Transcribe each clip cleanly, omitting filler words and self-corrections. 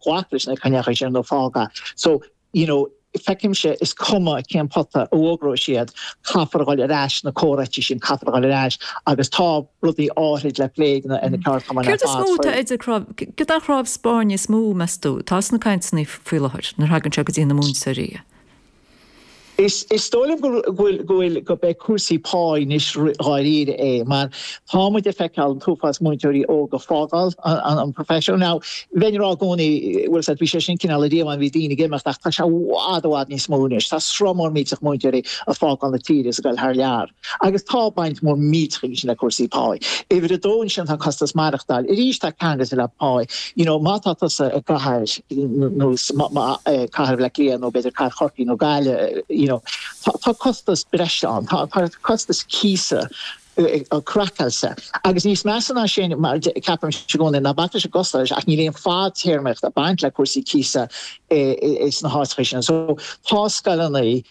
gwaachlis na canach sin no fága. So, fekimse is cuma cén pota ógro siad cafargáil arás na córatí sin cafargáil arás agus tá rudí áhrid le léig na ceart chuma na fád. Céir is smóta go ráb Spáine smó meú, tá na caiintna fuilehaid na hagann se go dtí na múnsaí. Is stoilm gohfuil go be cuasí páin is ráíre mar támuid feáil túfas muúirí ó go fágáil an professional. Now, venrá gcónaí bhfuil sa bhí sé sin cinál díomhan bhí daoine gimeach tá se bhád ní smónis, tá sromór míteach muúirí a fágáil na tíir is gail thar lear. Agus tá baint mór mítring sin na cuasí páin. Éidir a dóin sin tá costas marachtáil, i ríis tá cangas le páin. Mátátas a gathir nó cathir le léan nó beidir car chorcaí nó gaile, tá costas breán, tá costas císa a crackalsa. Agus níos measana sin mar capim sigóna na bata se gostais ach ní léon fád téirmecht a baint le cuasí císa is na háischéisina. So tá scalanaí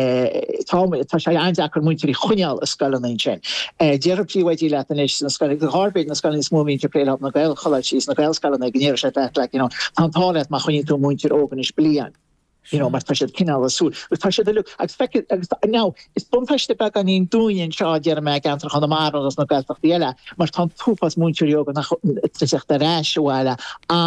tá sé einachar muintirí chuneal a scalanaí sin. Dearapí weidí le is na scalaí go harbéid na scalaí smóín te pléile na gail chola síos na gail scalanaí gnéir sé le tátálet má chuinn tú muintir ógan is blian. Mar tá sé cinál a súl. Tá sé look now is bumfeiste be an íon dúin seo dear me antar chu mar as na gailfach déile, mar tá túpas múntir yoga nach trisecht a réisihile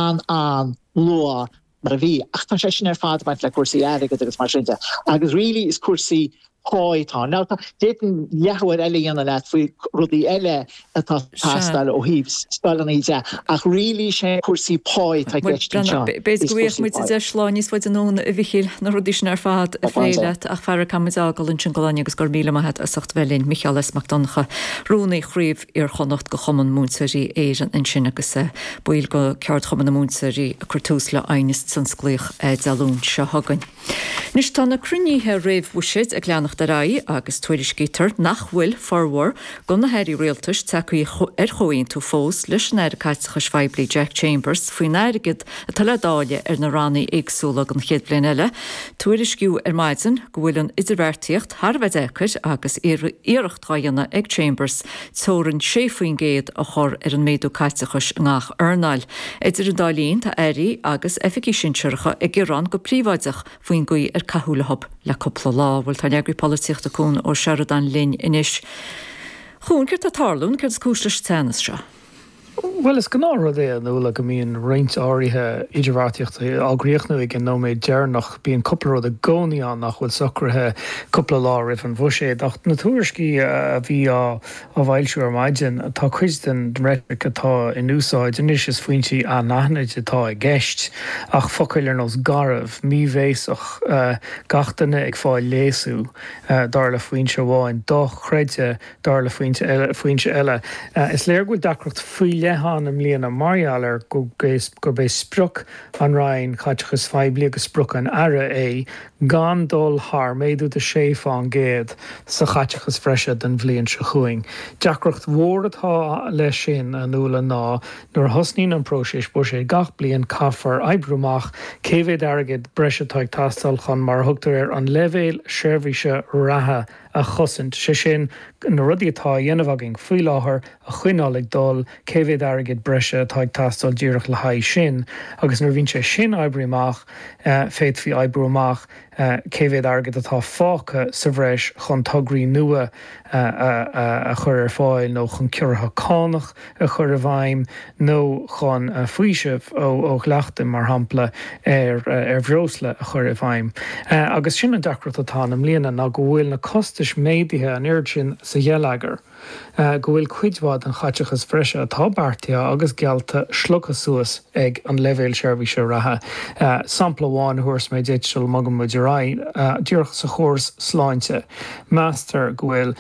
an lua mar a bhí. Ach tá sé sin fád baint le cuasaí aige agus mar sinnte. Agus really is cuasaí páitá. Now tá détan lehair eile anna le faoi rudí eile atá tastal ó híh spalaníide ach rilí sé cuasaí páit a gceistin seo. Béisgúíoch muid de sláin níos fuid anún a bhíchiil na rudísin ar fad a phléile ach fear camiságal an sin goláine agus gur míle maithe a socht bhelín Michaelis MacDonnacha rúnaí chríomh ar chonacht go choman múnsaí éan in sin agus buil go ceart choman na múnsaí a chuirtús le aines san sclíoch dealún se hagann. Nis tá na cruníthe réimh bhuisid a gleannach de raí agus tuairiscítar nach bhfuil forhór go na heirí réaltas tecaí ar choíonn tú fós leis neir caiitecha sfeibli Jack Chambers faoin neirigid a taladáile ar na rannaí agsúla an chéad bliain eile. Tuairisciú ar maidin go bhfuil an idirvertíocht Harbheith écair agus iireachtáanna ag Chambers tórann séfaoin géad a chur ar an méadú caiitechas ngach arnáil. Idir an dálíonn tá éirí agus efficí sinseircha ag Iran go príomhaideach faoin gaí ar cathúlahab le coppla lá bhfuil tá neagraí políochta cún ó Sheridan Lynn inis. Chún ceir tá tarlún ceir cúslas tenas seo. Well, is gan ára é nóla go míon réint áirithe idirhhartíochta ágríochtnú ag an nóméid dearnach bíon coppla a gcóíán nach bhfuil socrthe coppla lá rih an bhuiséad ach na tuairiscí a bhí á bhailisiú ar maidin tá chuid den réic atá in úsáid inis is faointí a nachnaid atá i gceist ach focail ar nos garibh míbhéasach gatainna ag fáil léasú dar le faointe bháin dó chreide dar le faointe eile. Is léir go dacrocht faoi lehanam líana marialar gur bé spruch an rain chaitchas feibli agus spruch an ara gan dul haar méadú de séfán géad sa chaitchas freise den bblion se chuing. Deacrocht mhór atá lei sin an úla ná nuair hosnín an prósis bu sé gach blion caffar ebrúmach céhéad agad breise taag tastal chun mar thugtar an levéil seirbhíse ratha a chosint sé sin na rudí atá dhéanamhagin faoi láthair a chuineálaigh dul céhéad agad breise taag tastal díireach le haidh sin agus nuair bhíonn sé sin ebrúmach féad fhí ebrúmach céhéad agad atá fácha sa bhreis chun tugraí nua a chur ar fáil nó chun ciortha cánach a chur a bhaim nó chun faoisimh ó gleachta mar hampla ar bhreosla a chur a bhaim. Agus sin an dacrat atá am líana ná go bhfuil na costais médaithe an air sin sa dhéalagar. Go bhfuil cuidhád an chaitechas freise atá beartaithe agus gealta slugcha suas ag an levéil seirbhíse ratha. Sampla bháin thuairs méid éitil magam muidir dúrach sa chóras sláinte. Meastar go bhfuil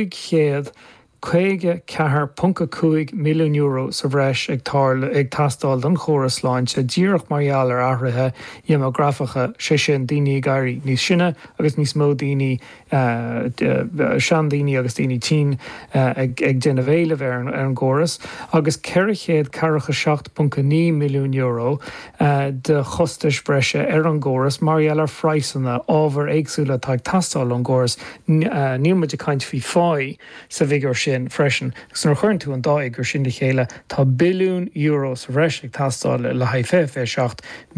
5.4 milliún euro sa bhreis ag tastáil don chóras sláinte díoch mariaal ar áirithe demografacha sé sin daoine gairí níos sinne agus níos mó daoine sean daoine agus daoine tí ag déanamh éileamh ar an gcóras agus 447.9 milliún euro de chostais breise ar an gcóras mariaal ar freisanna ábhar éagsúla taag tastáil an gcóras nímuid a caint fhí fáid sa bhígur sin freisin. Gus nar chuirn tú an dáig gur sin de chéile tá billiún euros reis ag tastáil le haidh fé seacht